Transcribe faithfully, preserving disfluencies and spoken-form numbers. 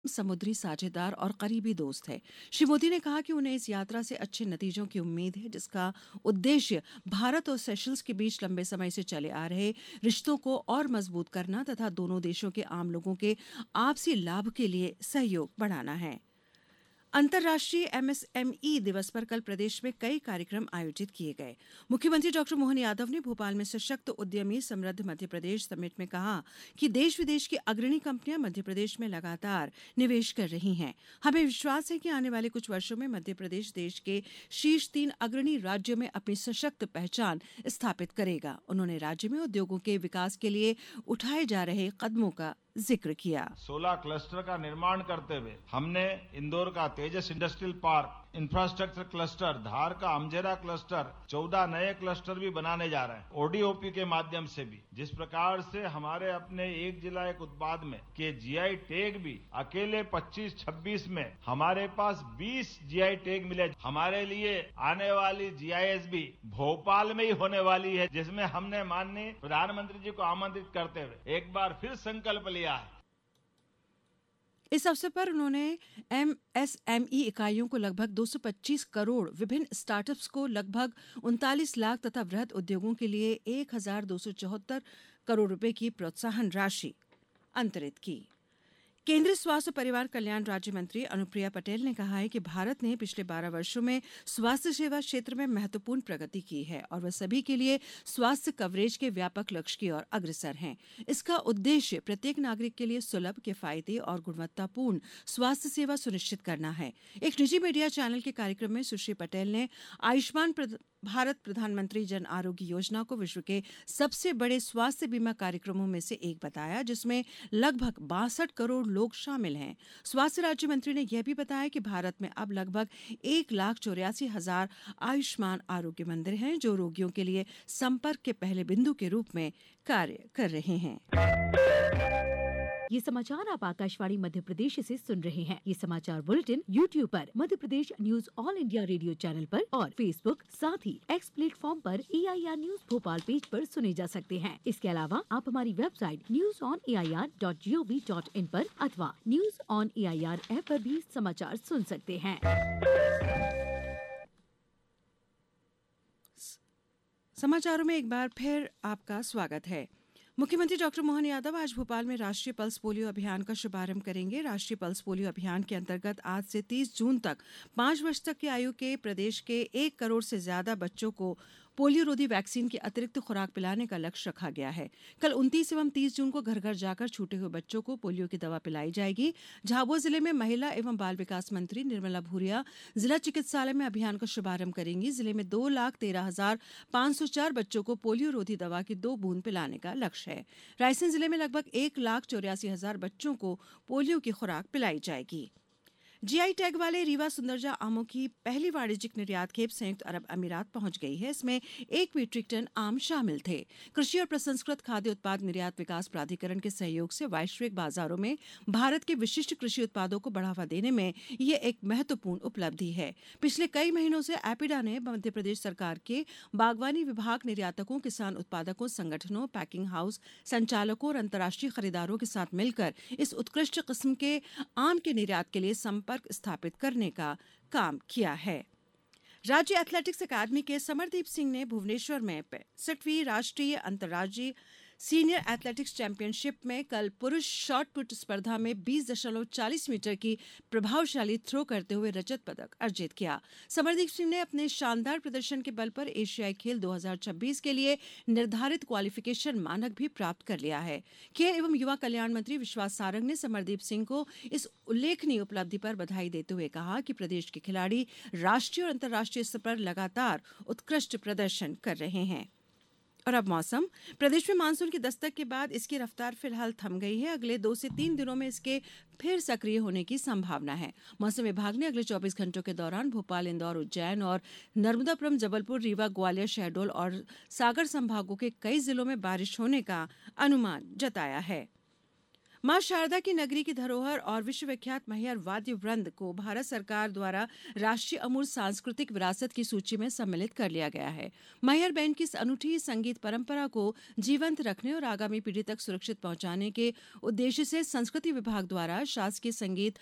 समुद्री साझेदार और करीबी दोस्त है। श्री मोदी ने कहा कि उन्हें इस यात्रा से अच्छे नतीजों की उम्मीद है, जिसका उद्देश्य भारत और सेशल्स के बीच लंबे समय से चले आ रहे रिश्तों को और मजबूत करना तथा दोनों देशों के आम लोगों के आपसी लाभ के लिए सहयोग बढ़ाना है। अंतर्राष्ट्रीय एमएसएमई दिवस पर कल प्रदेश में कई कार्यक्रम आयोजित किए गए। मुख्यमंत्री डॉक्टर मोहन यादव ने भोपाल में सशक्त उद्यमी समृद्ध मध्य प्रदेश समिट में कहा कि देश विदेश की अग्रणी कंपनियां मध्य प्रदेश में लगातार निवेश कर रही हैं। हमें विश्वास है कि आने वाले कुछ वर्षों में मध्य प्रदेश देश के शीर्ष तीन अग्रणी राज्यों में अपनी सशक्त पहचान स्थापित करेगा। उन्होंने राज्य में उद्योगों के विकास के लिए उठाए जा रहे कदमों का जिक्र किया। सोलह क्लस्टर का निर्माण करते हुए हमने इंदौर का तेजस इंडस्ट्रियल पार्क, इंफ्रास्ट्रक्चर क्लस्टर, धार का अमजेरा क्लस्टर, चौदह नए क्लस्टर भी बनाने जा रहे हैं ओडीओपी के माध्यम से भी। जिस प्रकार से हमारे अपने एक जिला एक उत्पाद में के जीआई टैग भी अकेले पच्चीस छब्बीस में हमारे पास बीस जीआई टैग मिले। हमारे लिए आने वाली जीआईएस भी भोपाल में ही होने वाली है, जिसमें हमने माननीय प्रधानमंत्री जी को आमंत्रित करते हुए एक बार फिर संकल्प लिया। इस अवसर पर उन्होंने एमएसएमई इकाइयों को लगभग दो सौ पच्चीस करोड़, विभिन्न स्टार्टअप्स को लगभग उनतालीस लाख तथा वृहद उद्योगों के लिए एक हजार दो सौ चौहत्तर करोड़ रुपए की प्रोत्साहन राशि अंतरित की। केंद्रीय स्वास्थ्य और परिवार कल्याण राज्य मंत्री अनुप्रिया पटेल ने कहा है कि भारत ने पिछले बारह वर्षों में स्वास्थ्य सेवा क्षेत्र में महत्वपूर्ण प्रगति की है और वह सभी के लिए स्वास्थ्य कवरेज के व्यापक लक्ष्य की ओर अग्रसर हैं। इसका उद्देश्य प्रत्येक नागरिक के लिए सुलभ, किफायती और गुणवत्तापूर्ण स्वास्थ्य सेवा सुनिश्चित करना है। एक निजी मीडिया चैनल के कार्यक्रम में सुश्री पटेल ने आयुष्मान भारत प्रधानमंत्री जन आरोग्य योजना को विश्व के सबसे बड़े स्वास्थ्य बीमा कार्यक्रमों में से एक बताया, जिसमें लगभग बासठ करोड़ लोग शामिल हैं। स्वास्थ्य राज्य मंत्री ने यह भी बताया कि भारत में अब लगभग एक लाख चौरासी हजार आयुष्मान आरोग्य मंदिर हैं, जो रोगियों के लिए संपर्क के पहले बिंदु के रूप में कार्य कर रहे हैं। ये समाचार आप आकाशवाणी मध्य प्रदेश से सुन रहे हैं। ये समाचार बुलेटिन यूट्यूब पर Madhya Pradesh news all India radio channel पर और फेसबुक साथ ही एक्स प्लेटफॉर्म पर एआईआर न्यूज भोपाल पेज पर सुने जा सकते हैं। इसके अलावा आप हमारी website news on A I R dot G O V dot in पर अथवा news on A I R app पर भी समाचार सुन सकते हैं। समाचारों में एक बार फिर आपका स्वागत है। मुख्यमंत्री डॉक्टर मोहन यादव आज भोपाल में राष्ट्रीय पल्स पोलियो अभियान का शुभारंभ करेंगे। राष्ट्रीय पल्स पोलियो अभियान के अंतर्गत आज से तीस जून तक पांच वर्ष तक की आयु के प्रदेश के एक करोड़ से ज्यादा बच्चों को पोलियो रोधी वैक्सीन की अतिरिक्त खुराक पिलाने का लक्ष्य रखा गया है। कल उनतीस एवं तीस जून को घर घर जाकर छूटे हुए बच्चों को पोलियो की दवा पिलाई जाएगी। झाबुआ जिले में महिला एवं बाल विकास मंत्री निर्मला भूरिया जिला चिकित्सालय में अभियान का शुभारंभ करेंगी। जिले में दो लाख तेरह हजार पांच सौ चार बच्चों को पोलियो रोधी दवा की दो बूंद पिलाने का लक्ष्य है। रायसेन जिले में लगभग एक लाख चौरासी हजार बच्चों को पोलियो की खुराक पिलाई जाएगी। जीआई टैग वाले रीवा सुंदरजा आमों की पहली वाणिज्यिक निर्यात खेप संयुक्त अरब अमीरात पहुंच गई है। इसमें एक मीट्रिक टन आम शामिल थे। कृषि और प्रसंस्कृत खाद्य उत्पाद निर्यात विकास प्राधिकरण के सहयोग से वैश्विक बाजारों में भारत के विशिष्ट कृषि उत्पादों को बढ़ावा देने में यह एक महत्वपूर्ण उपलब्धि है। पिछले कई महीनों से एपिडा ने मध्य प्रदेश सरकार के बागवानी विभाग, निर्यातकों, किसान उत्पादकों, संगठनों, पैकिंग हाउस संचालकों और अंतर्राष्ट्रीय खरीदारों के साथ मिलकर इस उत्कृष्ट किस्म के आम के निर्यात के लिए संपर्क स्थापित करने का काम किया है। राज्य एथलेटिक्स अकादमी के समरदीप सिंह ने भुवनेश्वर में पैंसठवीं राष्ट्रीय अंतर्राज्यीय सीनियर एथलेटिक्स चैंपियनशिप में कल पुरुष शॉट पुट स्पर्धा में बीस दशमलव चालीस मीटर की प्रभावशाली थ्रो करते हुए रजत पदक अर्जित किया। समरदीप सिंह ने अपने शानदार प्रदर्शन के बल पर एशियाई खेल दो हजार छब्बीस के लिए निर्धारित क्वालिफिकेशन मानक भी प्राप्त कर लिया है। खेल एवं युवा कल्याण मंत्री विश्वास सारंग ने समरदीप सिंह को इस उल्लेखनीय उपलब्धि पर बधाई देते हुए कहा कि प्रदेश के खिलाड़ी राष्ट्रीय और अंतर्राष्ट्रीय स्तर पर लगातार उत्कृष्ट प्रदर्शन कर रहे हैं। और अब मौसम। प्रदेश में मानसून की दस्तक के बाद इसकी रफ्तार फिलहाल थम गई है। अगले दो से तीन दिनों में इसके फिर सक्रिय होने की संभावना है। मौसम विभाग ने अगले चौबीस घंटों के दौरान भोपाल, इंदौर, उज्जैन और नर्मदापुरम, जबलपुर, रीवा, ग्वालियर, शहडोल और सागर संभागों के कई जिलों में बारिश होने का अनुमान जताया है। मां शारदा की नगरी की धरोहर और विश्वविख्यात मैहर वाद्य वृंद को भारत सरकार द्वारा राष्ट्रीय अमूर्त सांस्कृतिक विरासत की सूची में सम्मिलित कर लिया गया है। मैहर बैंड की इस अनूठी संगीत परंपरा को जीवंत रखने और आगामी पीढ़ी तक सुरक्षित पहुंचाने के उद्देश्य से संस्कृति विभाग द्वारा शासकीय संगीत